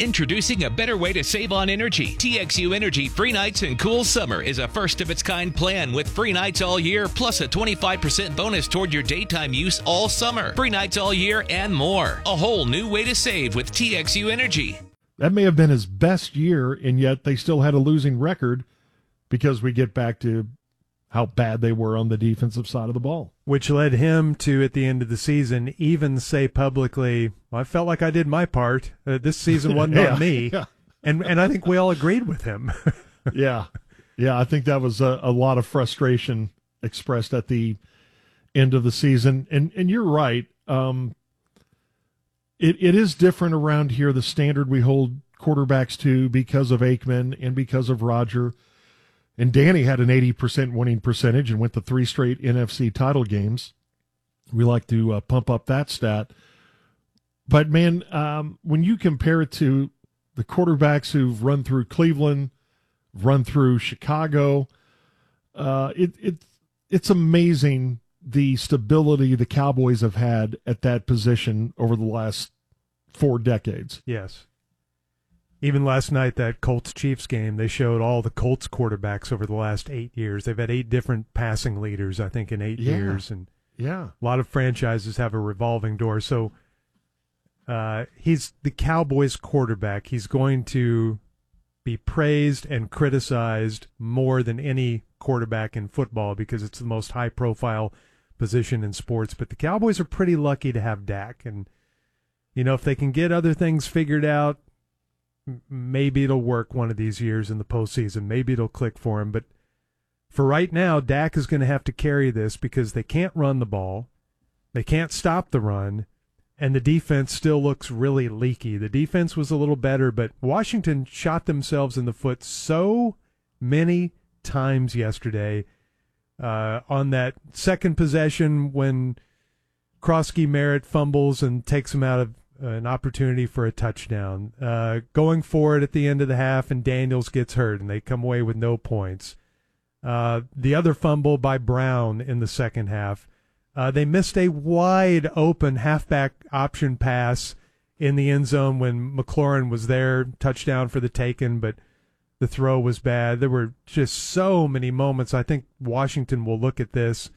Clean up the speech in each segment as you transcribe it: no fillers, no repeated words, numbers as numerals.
Introducing a better way to save on energy. TXU Energy Free Nights and Cool Summer is a first-of-its-kind plan with free nights all year, plus a 25% bonus toward your daytime use all summer. Free nights all year and more. A whole new way to save with TXU Energy. That may have been his best year, and yet they still had a losing record because we get back to how bad they were on the defensive side of the ball. Which led him to, at the end of the season, even say publicly, I felt like I did my part. This season wasn't on me. Yeah. And I think we all agreed with him. Yeah, I think that was a lot of frustration expressed at the end of the season. And you're right. It is different around here, the standard we hold quarterbacks to because of Aikman and because of Roger. And Danny had an 80% winning percentage and went to 3 straight NFC title games. We like to pump up that stat. But, man, when you compare it to the quarterbacks who've run through Cleveland, run through Chicago, it's amazing the stability the Cowboys have had at that position over the last 4 decades. Yes. Even last night, that Colts-Chiefs game, they showed all the Colts quarterbacks over the last 8 years. They've had 8 different passing leaders, I think, in 8 years. And a lot of franchises have a revolving door. So he's the Cowboys quarterback. He's going to be praised and criticized more than any quarterback in football because it's the most high-profile position in sports. But the Cowboys are pretty lucky to have Dak. And, you know, if they can get other things figured out, maybe it'll work one of these years in the postseason. Maybe it'll click for him. But for right now, Dak is going to have to carry this because they can't run the ball. They can't stop the run. And the defense still looks really leaky. The defense was a little better, but Washington shot themselves in the foot so many times yesterday on that second possession when Krosky Merritt fumbles and takes him out of an opportunity for a touchdown. Going for it at the end of the half, and Daniels gets hurt, and they come away with no points. The other fumble by Brown in the second half. They missed a wide-open halfback option pass in the end zone when McLaurin was there, touchdown for the taken, but the throw was bad. There were just so many moments. I think Washington will look at this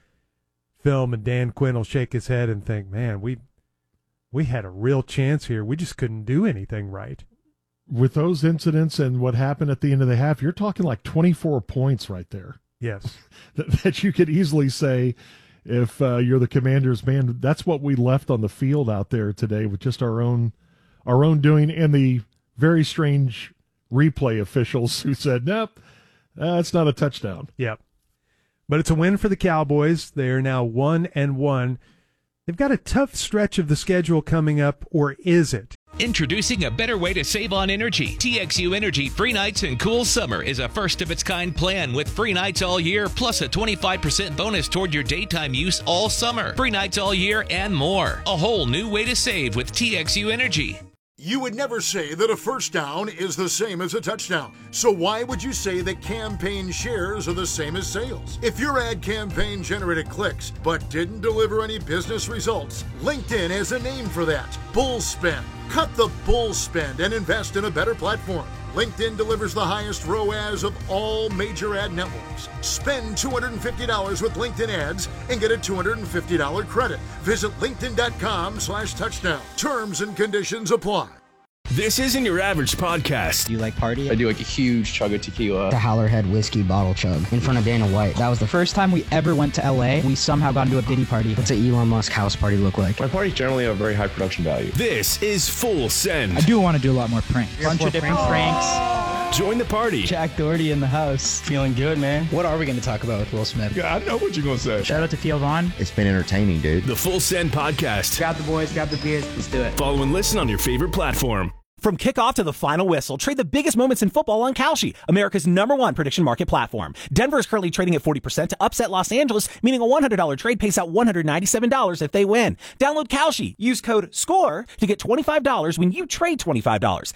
film, and Dan Quinn will shake his head and think, man, we had a real chance here. We just couldn't do anything right. With those incidents and what happened at the end of the half, you're talking like 24 points right there. Yes. that you could easily say, if you're the Commanders, man, that's what we left on the field out there today with just our own doing, and the very strange replay officials who said, nope, that's not a touchdown. Yep. But it's a win for the Cowboys. They are now 1-1. They've got a tough stretch of the schedule coming up, or is it? Introducing a better way to save on energy. TXU Energy Free Nights and Cool Summer is a first-of-its-kind plan with free nights all year, plus a 25% bonus toward your daytime use all summer. Free nights all year and more. A whole new way to save with TXU Energy. You would never say that a first down is the same as a touchdown. So why would you say that campaign shares are the same as sales? If your ad campaign generated clicks but didn't deliver any business results, LinkedIn has a name for that: bull spend. Cut the bull spend and invest in a better platform. LinkedIn delivers the highest ROAS of all major ad networks. Spend $250 with LinkedIn ads and get a $250 credit. Visit linkedin.com/touchdown. Terms and conditions apply. This isn't your average podcast. Do you like party? I do like a huge chug of tequila. The Howlerhead whiskey bottle chug in front of Dana White. That was the first time we ever went to LA. We somehow got into a Diddy party. What's an Elon Musk house party look like? My parties generally have very high production value. This is Full Send. I do want to do a lot more pranks. Bunch of different pranks. Join the party. Jack Doherty in the house. Feeling good, man. What are we going to talk about with Will Smith? Yeah, I know what you're going to say. Shout out to Theo Vaughn. It's been entertaining, dude. The Full Send podcast. Grab the boys, grab the beers. Let's do it. Follow and listen on your favorite platform. From kickoff to the final whistle, trade the biggest moments in football on Kalshi, America's #1 prediction market platform. Denver is currently trading at 40% to upset Los Angeles, meaning a $100 trade pays out $197 if they win. Download Kalshi. Use code SCORE to get $25 when you trade $25.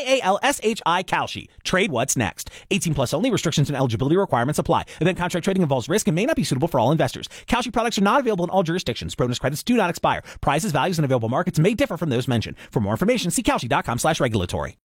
KALSHI Kalshi. Trade what's next. 18 plus only. Restrictions and eligibility requirements apply. Event contract trading involves risk and may not be suitable for all investors. Kalshi products are not available in all jurisdictions. Bonus credits do not expire. Prices, values, and available markets may differ from those mentioned. For more information, see Kalshi.com/regulatory.